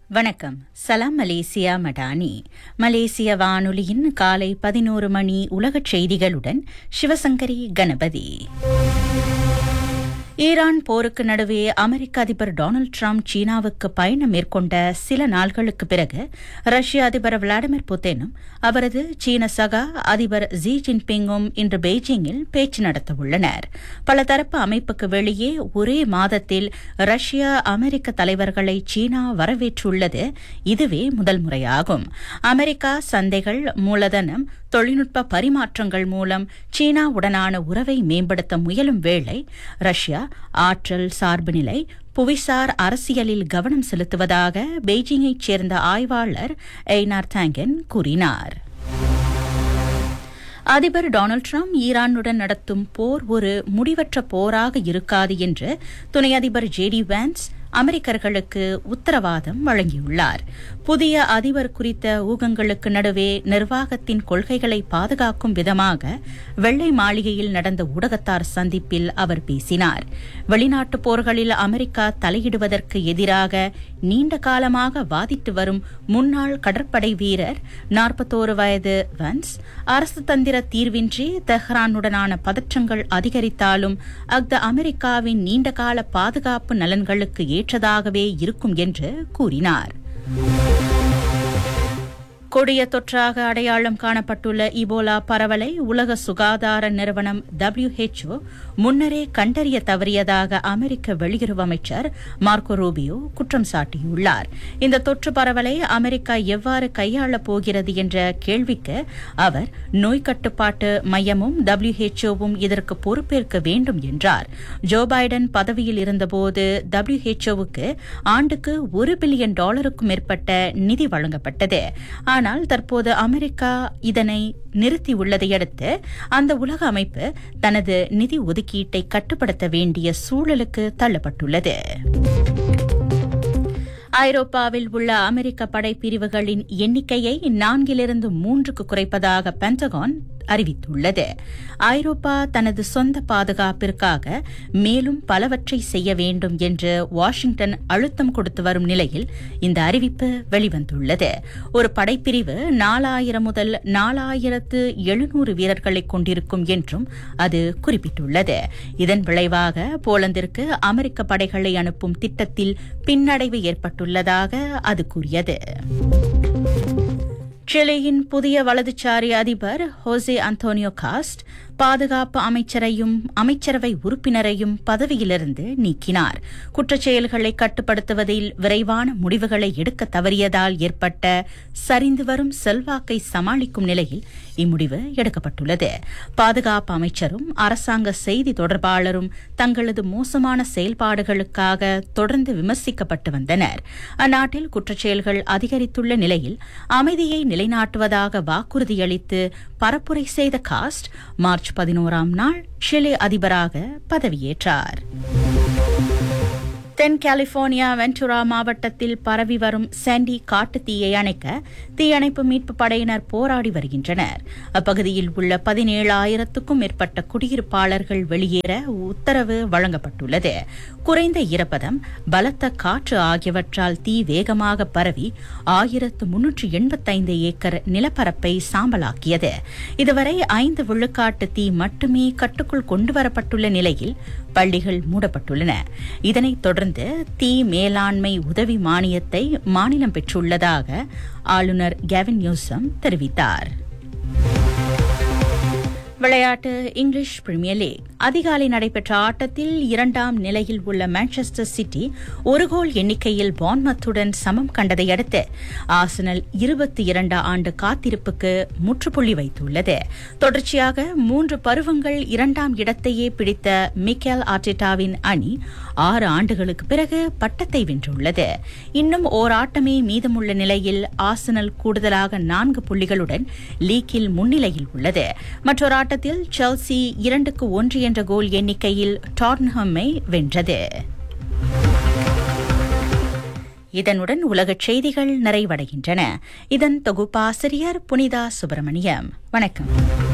வணக்கம். சலாம் மலேசியா மடானி. மலேசிய வானொலியின் காலை 11 மணி உலகச் செய்திகளுடன் சிவசங்கரி கணபதி. ஈரான் போருக்கு நடுவே அமெரிக்க அதிபர் டொனால்டு டிரம்ப் சீனாவுக்கு பயணம் மேற்கொண்ட சில நாள்களுக்கு பிறகு ரஷ்ய அதிபர் விளாடிமிர் புட்டினும் அவரது சீன சகா அதிபர் ஜி ஜின்பிங்கும் இன்று பெய்ஜிங்கில் பேச்சு நடத்தவுள்ளனர். பல தரப்பு அமைப்புக்கு வெளியே ஒரே மாதத்தில் ரஷ்ய அமெரிக்க தலைவர்களை சீனா வரவேற்றுள்ளது இதுவே முதல் முறையாகும். அமெரிக்கா சந்தைகள், மூலதனம், தொழில்நுட்ப பரிமாற்றங்கள் மூலம் சீனாவுடனான உறவை மேம்படுத்த முயலும் வேளை ரஷ்யா ஆற்றல் சார்புநிலை, புவிசார் அரசியலில் கவனம் செலுத்துவதாக பெய்ஜிங்கைச் சேர்ந்த ஆய்வாளர் எய்னார் தாங்கன் கூறினார். அதிபர் டொனால்டு டிரம்ப் ஈரானுடன் நடத்தும் போர் ஒரு முடிவற்ற போராக இருக்காது என்று துணை அதிபர் ஜேடி வான்ஸ் அமெரிக்கர்களுக்கு உத்தரவாதம் வழங்கியுள்ளார். புதிய அதிபர் குறித்த ஊகங்களுக்கு நடுவே நிர்வாகத்தின் கொள்கைகளை பாதுகாக்கும் விதமாக வெள்ளை மாளிகையில் நடந்த ஊடகத்தார் சந்திப்பில் அவர் பேசினார். வெளிநாட்டு போர்களில் அமெரிக்கா தலையிடுவதற்கு எதிராக நீண்ட காலமாக வாதிட்டு வரும் முன்னாள் கடற்படை வீரர் 41 வயது வான்ஸ், அரசு தந்திர தீர்வின்றி தெஹ்ரானுடனான பதற்றங்கள் அதிகரித்தாலும் அமெரிக்காவின் நீண்டகால பாதுகாப்பு நலன்களுக்கு ஏற்றதாகவே இருக்கும் என்று கூறினார். கொடிய தொற்றாக அடையாளம் காணப்பட்டுள்ள இபோலா பரவலை உலக சுகாதார நிறுவனம் WHO முன்னரே கண்டறிய தவறியதாக அமெரிக்க வெளியுறவு அமைச்சர் மார்க்கோ ரூபியோ குற்றம் சாட்டியுள்ளார். இந்த தொற்று பரவலை அமெரிக்கா எவ்வாறு கையாளப் போகிறது என்ற கேள்விக்கு அவர் நோய் கட்டுப்பாட்டு மையமும் WHOவும் இதற்கு பொறுப்பேற்க வேண்டும் என்றார். ஜோ பைடன் பதவியில் இருந்தபோது WHOவுக்கு ஆண்டுக்கு $1 பில்லியன் மேற்பட்ட நிதி வழங்கப்பட்டது. ஆனால் தற்போது அமெரிக்கா இதனை நிறுத்தியுள்ளதை அடுத்து அந்த உலக அமைப்பு தனது நிதி ஒதுக்கீட்டை கட்டுப்படுத்த வேண்டிய சூழலுக்கு தள்ளப்பட்டுள்ளது. ஐரோப்பாவில் உள்ள அமெரிக்க படைப்பிரிவுகளின் எண்ணிக்கையை 4லிருந்து 3க்கு குறைப்பதாக பென்டகான் அறிவித்துள்ளது. ஐரோப்பா தனது சொந்த பாதுகாப்பிற்காக மேலும் பலவற்றை செய்ய வேண்டும் என்று வாஷிங்டன் அழுத்தம் கொடுத்து வரும் நிலையில் இந்த அறிவிப்பு வெளிவந்துள்ளது. ஒரு படைப்பிரிவு 4000 முதல் 4700 வீரர்களை கொண்டிருக்கும் என்றும் அது குறிப்பிட்டுள்ளது. இதன் விளைவாக போலந்திற்கு அமெரிக்க படைகளை அனுப்பும் திட்டத்தில் பின்னடைவு ஏற்பட்டுள்ளதாக அது கூறியது. சிலியின் புதிய வலதுசாரி அதிபர் ஹோசே அந்தோனியோ காஸ்ட் பாதுகாப்பு அமைச்சரையும் அமைச்சரவை உறுப்பினரையும் பதவியிலிருந்து நீக்கினார். குற்றச்செயல்களை கட்டுப்படுத்துவதில் விரைவான முடிவுகளை எடுக்க தவறியதால் ஏற்பட்ட சரிந்து வரும் செல்வாக்கை சமாளிக்கும் நிலையில் இம்முடிவு எடுக்கப்பட்டுள்ளது. பாதுகாப்பு அமைச்சரும் அரசாங்க செய்தி தொடர்பாளரும் தங்களது மோசமான செயல்பாடுகளுக்காக தொடர்ந்து விமர்சிக்கப்பட்டு வந்தனர். அந்நாட்டில் குற்றச்செயல்கள் அதிகரித்துள்ள நிலையில் அமைதியை நிலைநாட்டுவதாக வாக்குறுதியளித்து பரப்புரை செய்த காஸ்ட் மார்ச் 11ஆம் நாள் சிலி அதிபராக பதவியேற்றார். தென் கலிபோர்னியா வென்டுரா மாவட்டத்தில் பரவி வரும் சாண்டி காட்டுத் தீயை அணைக்க தீயணைப்பு மீட்பு படையினர் போராடி வருகின்றனர். அப்பகுதியில் உள்ள 17,000க்கும் மேற்பட்ட குடியிருப்பாளர்கள் வெளியேற உத்தரவு வழங்கப்பட்டுள்ளது. குறைந்த ஈரப்பதம், பலத்த காற்று ஆகியவற்றால் தீ வேகமாக பரவி 1385 ஏக்கர் நிலப்பரப்பை சாம்பலாக்கியது. இதுவரை 5 விழுக்காட்டு தீ மட்டுமே கட்டுக்குள் கொண்டுவரப்பட்டுள்ள நிலையில் பள்ளிகள் மூடப்பட்டுள்ளன. இதனைத் தொடர்ந்து தீ மேலாண்மை உதவி மானியத்தை மாநிலம் பெற்றுள்ளதாக ஆளுநர் கேவின் நியூசம் தெரிவித்தார். விளையாட்டு. இங்கிலீஷ் பிரீமியர் லீக் அதிகாலை நடைபெற்ற ஆட்டத்தில் 2ஆம் நிலையில் உள்ள மான்செஸ்டர் சிட்டி 1 கோல் எண்ணிக்கையில் பான்மத்துடன் சமம் கண்டதை அடுத்து ஆர்சனல் 22 ஆண்டு காத்திருப்புக்கு முற்றுப்புள்ளி வைத்துள்ளது. தொடர்ச்சியாக 3 பருவங்கள் 2ஆம் இடத்தையே பிடித்த மிக்கேல் ஆர்டெட்டாவின் அணி 6 ஆண்டுகளுக்கு பிறகு பட்டத்தை வென்றுள்ளது. இன்னும் ஓராட்டமே மீதமுள்ள நிலையில் ஆர்சனல் கூடுதலாக 4 புள்ளிகளுடன் லீக்கில் முன்னிலையில் உள்ளது. மற்றொரு ஆட்டத்தில் செல்சி 2-1 என்ற கோல் எண்ணிக்கையில் டாட்ன்ஹாமை வென்றது. இதனுடன் உலகச் செய்திகள் நிறைவடைகின்றன. இதன் தொகுப்பாசிரியர் புனிதா சுப்பிரமணியம். வணக்கம்.